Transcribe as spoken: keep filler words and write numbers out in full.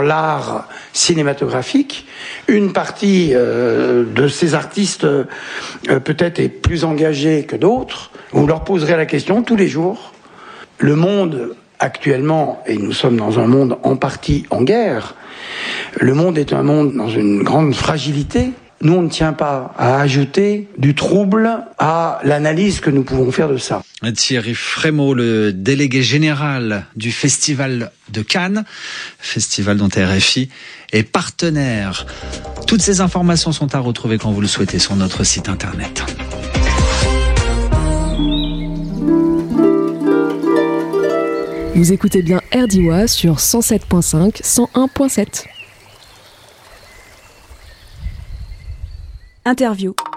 l'art cinématographique. Une partie euh, de ces artistes euh, peut-être est plus engagée que d'autres. Vous leur poserez la question tous les jours. Le monde actuellement, et nous sommes dans un monde en partie en guerre, le monde est un monde dans une grande fragilité. Nous, on ne tient pas à ajouter du trouble à l'analyse que nous pouvons faire de ça. Thierry Frémaux, le délégué général du Festival de Cannes, festival dont R F I est partenaire. Toutes ces informations sont à retrouver quand vous le souhaitez sur notre site internet. Vous écoutez bien R D I W A sur cent sept virgule cinq, cent un virgule sept. Interview.